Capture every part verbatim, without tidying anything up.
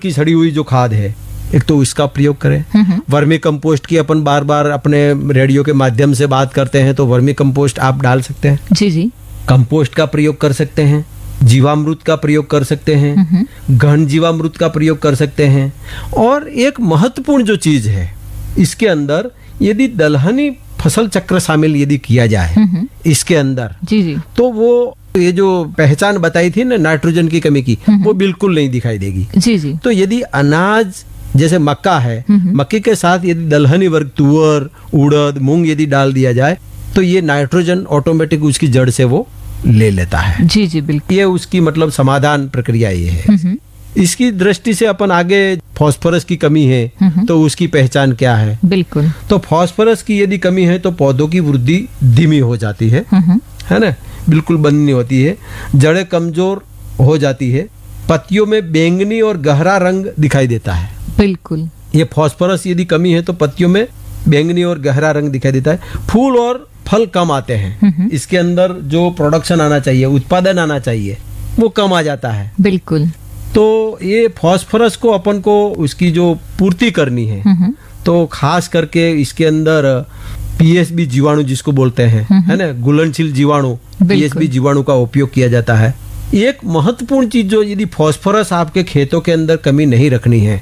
की सड़ी हुई जो खाद है, एक तो इसका प्रयोग करें। वर्मी कंपोस्ट की अपन बार बार अपने रेडियो के माध्यम से बात करते हैं, तो वर्मी कंपोस्ट आप डाल सकते हैं। जी जी। कंपोस्ट का प्रयोग कर सकते हैं, जीवामृत का प्रयोग कर सकते हैं, घन जीवामृत का प्रयोग कर सकते हैं। और एक महत्वपूर्ण जो चीज है इसके अंदर, यदि दलहनी फसल चक्र शामिल यदि किया जाए इसके अंदर, जी जी, तो वो ये जो पहचान बताई थी ना नाइट्रोजन की कमी की, वो बिल्कुल नहीं दिखाई देगी। जी जी। तो यदि अनाज जैसे मक्का है, मक्के के साथ यदि दलहनी वर्ग तुअर, उड़द, मूंग यदि डाल दिया जाए, तो ये नाइट्रोजन ऑटोमेटिक उसकी जड़ से वो ले लेता है। जी जी बिल्कुल। ये उसकी मतलब समाधान प्रक्रिया ये है। इसकी दृष्टि से अपन आगे फास्फोरस की कमी है तो उसकी पहचान क्या है? बिल्कुल। तो फास्फोरस की यदि कमी है तो पौधों की वृद्धि धीमी हो जाती है, है ना, बिल्कुल बंद नहीं होती है, जड़ें कमजोर हो जाती है, पत्तियों में बैंगनी और गहरा रंग दिखाई देता है। बिल्कुल। ये फास्फोरस यदि कमी है तो पत्तियों में बैंगनी और गहरा रंग दिखाई देता है, फूल और फल कम आते हैं, इसके अंदर जो प्रोडक्शन आना चाहिए, उत्पादन आना चाहिए, वो कम आ जाता है। बिल्कुल। तो ये फास्फोरस को अपन को उसकी जो पूर्ति करनी है, तो खास करके इसके अंदर पीएसबी जीवाणु जिसको बोलते हैं, है ना, घुलनशील जीवाणु, पीएसबी जीवाणु का उपयोग किया जाता है। एक महत्वपूर्ण चीज जो यदि फास्फोरस आपके खेतों के अंदर कमी नहीं रखनी है,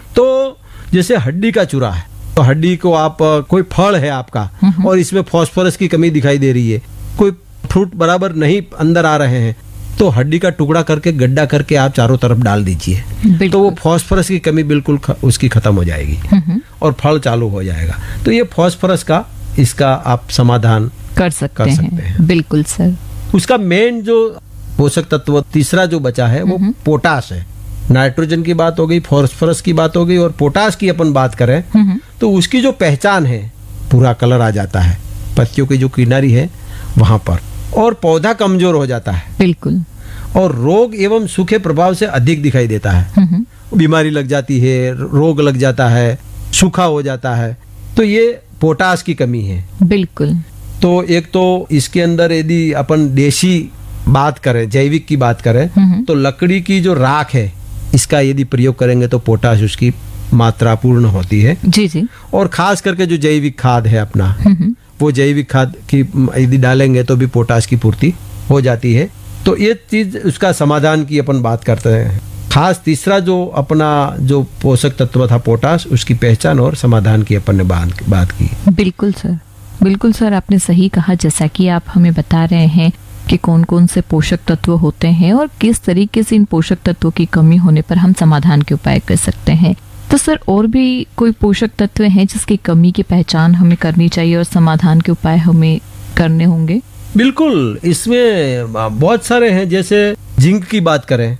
तो जैसे हड्डी का चूरा है, तो हड्डी को आप, कोई फल है आपका और इसमें फास्फोरस की कमी दिखाई दे रही है, कोई फ्रूट बराबर नहीं अंदर आ रहे हैं, तो हड्डी का टुकड़ा करके गड्ढा करके आप चारों तरफ डाल दीजिए, तो वो फास्फोरस की कमी बिल्कुल ख, उसकी खत्म हो जाएगी और फल चालू हो जाएगा। तो ये फास्फोरस का इसका आप समाधान कर सकते, कर सकते हैं।, हैं। बिल्कुल सर। उसका मेन जो पोषक तत्व तीसरा जो बचा है वो पोटाश है। नाइट्रोजन की बात हो गई, फास्फोरस की बात हो गई, और पोटाश की अपन बात करें तो उसकी जो पहचान है, पूरा कलर आ जाता है पत्तियों की जो किनारी है वहां पर, और पौधा कमजोर हो जाता है। बिल्कुल। और रोग एवं सूखे प्रभाव से अधिक दिखाई देता है, बीमारी लग जाती है, रोग लग जाता है, सूखा हो जाता है, तो ये पोटाश की कमी है। बिल्कुल। तो एक तो इसके अंदर यदि अपन देशी बात करें, जैविक की बात करें, तो लकड़ी की जो राख है इसका यदि प्रयोग करेंगे तो पोटाश उसकी मात्रा पूर्ण होती है। जी जी। और खास करके जो जैविक खाद है अपना, वो जैविक खाद की यदि डालेंगे तो भी पोटाश की पूर्ति हो जाती है। तो ये चीज उसका समाधान की अपन बात करते हैं। खास तीसरा जो अपना जो पोषक तत्व था पोटाश, उसकी पहचान और समाधान की अपन ने बात बात की। बिल्कुल सर, बिल्कुल सर, आपने सही कहा। जैसा कि आप हमें बता रहे हैं कि कौन कौन से पोषक तत्व होते हैं और किस तरीके से इन पोषक तत्वों की कमी होने पर हम समाधान के उपाय कर सकते हैं। तो सर और भी कोई पोषक तत्व हैं जिसकी कमी की पहचान हमें करनी चाहिए और समाधान के उपाय हमें करने होंगे? बिल्कुल, इसमें बहुत सारे हैं। जैसे जिंक की बात करें,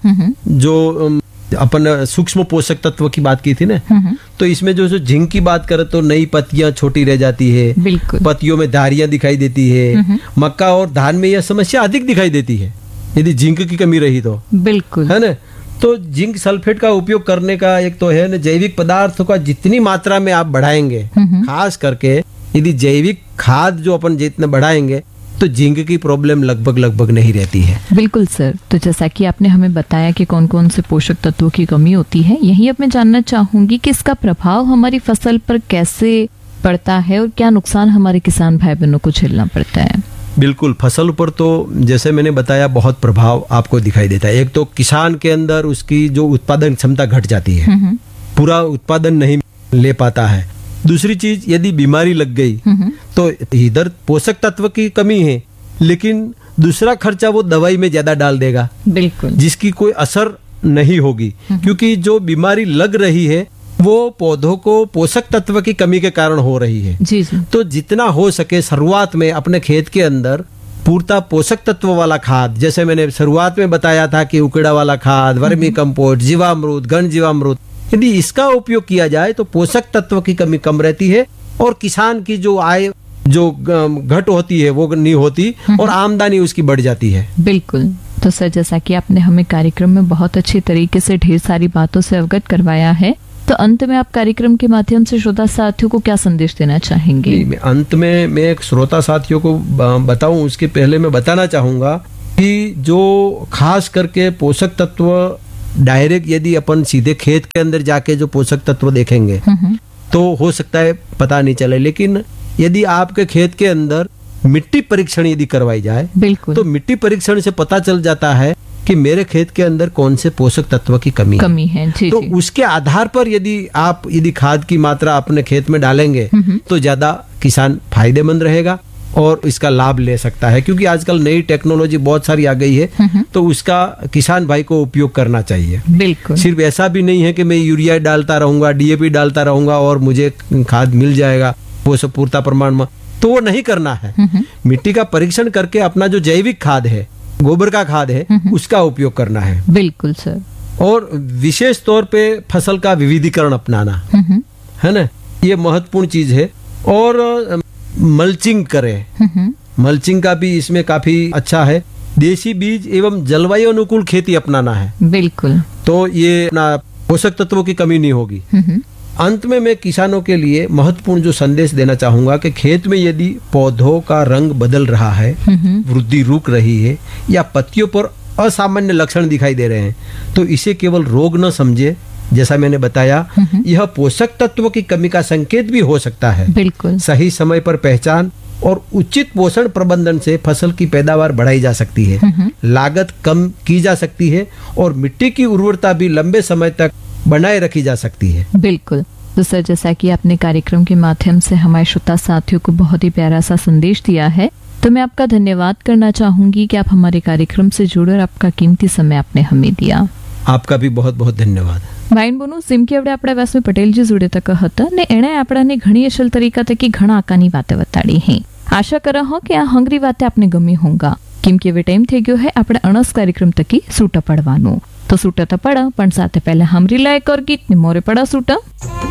जो अपन सूक्ष्म पोषक तत्व की बात की थी ना, तो इसमें जो जिंक की बात करें तो नई पत्तियां छोटी रह जाती है, बिल्कुल, पत्तियों में धारियां दिखाई देती है। मक्का और धान में यह समस्या अधिक दिखाई देती है यदि जिंक की कमी रही तो, बिल्कुल, है ना। तो जिंक सल्फेट का उपयोग करने का एक तो है ना, जैविक पदार्थों का जितनी मात्रा में आप बढ़ाएंगे, खास करके यदि जैविक खाद जो अपन जितने बढ़ाएंगे तो जिंक की प्रॉब्लम लगभग लगभग नहीं रहती है। बिल्कुल सर। तो जैसा कि आपने हमें बताया कि कौन कौन से पोषक तत्वों की कमी होती है, यही अब मैं जानना चाहूंगी कि इसका प्रभाव हमारी फसल पर कैसे पड़ता है और क्या नुकसान हमारे किसान भाई बहनों को झेलना पड़ता है? बिल्कुल, फसल पर तो जैसे मैंने बताया बहुत प्रभाव आपको दिखाई देता है। एक तो किसान के अंदर उसकी जो उत्पादन क्षमता घट जाती है, पूरा उत्पादन नहीं ले पाता है। दूसरी चीज, यदि बीमारी लग गई तो इधर पोषक तत्व की कमी है, लेकिन दूसरा खर्चा वो दवाई में ज्यादा डाल देगा, बिल्कुल, जिसकी कोई असर नहीं होगी, क्योंकि जो बीमारी लग रही है वो पौधों को पोषक तत्व की कमी के कारण हो रही है। जी जी। तो जितना हो सके शुरुआत में अपने खेत के अंदर पूर्ता पोषक तत्व वाला खाद, जैसे मैंने शुरुआत में बताया था कि उकेड़ा वाला खाद, वर्मी कंपोस्ट, जीवामृत, घन जीवामृत, यदि इसका उपयोग किया जाए तो पोषक तत्व की कमी कम रहती है और किसान की जो आय जो घट होती है वो नहीं होती और आमदनी उसकी बढ़ जाती है। बिल्कुल। तो सर जैसा कि आपने हमें कार्यक्रम में बहुत अच्छी तरीके से ढेर सारी बातों से अवगत करवाया है, तो अंत में आप कार्यक्रम के माध्यम से श्रोता साथियों को क्या संदेश देना चाहेंगे? अंत में मैं एक श्रोता साथियों को बताऊं उसके पहले मैं बताना चाहूंगा कि जो खास करके पोषक तत्व डायरेक्ट यदि अपन सीधे खेत के अंदर जाके जो पोषक तत्व देखेंगे तो हो सकता है पता नहीं चले, लेकिन यदि आपके खेत के अंदर मिट्टी परीक्षण यदि करवाई जाए बिल्कुल तो मिट्टी परीक्षण से पता चल जाता है कि मेरे खेत के अंदर कौन से पोषक तत्व की कमी है। कमी है जी, तो जी। उसके आधार पर यदि आप यदि खाद की मात्रा अपने खेत में डालेंगे तो ज्यादा किसान फायदेमंद रहेगा और इसका लाभ ले सकता है, क्योंकि आजकल नई टेक्नोलॉजी बहुत सारी आ गई है तो उसका किसान भाई को उपयोग करना चाहिए। बिल्कुल सिर्फ ऐसा भी नहीं है कि मैं यूरिया डालता रहूंगा, डीएपी डालता रहूंगा और मुझे खाद मिल जाएगा वो सब पूर्ता प्रमाण में, तो वो नहीं करना है। मिट्टी का परीक्षण करके अपना जो जैविक खाद है, गोबर का खाद है, उसका उपयोग करना है। बिल्कुल सर। और विशेष तौर पे फसल का विविधीकरण अपनाना है ना, ये महत्वपूर्ण चीज है। और मल्चिंग करें, मल्चिंग का भी इसमें काफी अच्छा है। देसी बीज एवं जलवायु अनुकूल खेती अपनाना है, बिल्कुल, तो ये अपना पोषक तत्वों की कमी नहीं होगी। अंत में मैं किसानों के लिए महत्वपूर्ण जो संदेश देना चाहूंगा कि खेत में यदि पौधों का रंग बदल रहा है, वृद्धि रुक रही है या पत्तियों पर असामान्य लक्षण दिखाई दे रहे हैं तो इसे केवल रोग न समझे। जैसा मैंने बताया, यह पोषक तत्वों की कमी का संकेत भी हो सकता है। बिल्कुल सही समय पर पहचान और उचित पोषण प्रबंधन से फसल की पैदावार बढ़ाई जा सकती है, लागत कम की जा सकती है और मिट्टी की उर्वरता भी लंबे समय तक बनाए रखी जा सकती है। बिल्कुल। तो सर, जैसा कि आपने कार्यक्रम के माध्यम से हमारे श्रोता साथियों को बहुत ही प्यारा सा संदेश दिया है, तो मैं आपका धन्यवाद करना चाहूंगी कि आप हमारे कार्यक्रम से जुड़े और आपका कीमती समय आपने हमें दिया। आपका भी बहुत बहुत धन्यवाद। વાઇનબોનું સિમકી આપણે આપણા વાસમાં પટેલજી જોડે તક હતા ને એણે આપણાને ઘણી અસલ તરીકા તકી ઘણા આકાની વાતે વતાડી હે। આશા કરા હો કે આ હંગરી વાતે આપને ગમી હોંગા, કેમ કે હવે ટાઈમ થઈ ગયો હે આપણે અણસ કાર્યક્રમ તકી સૂટા પડવાનું। તો સૂટા તો પડા પણ સાથે પહેલા હામરી લાયક और गीत ने मोरे पड़ा सूटा।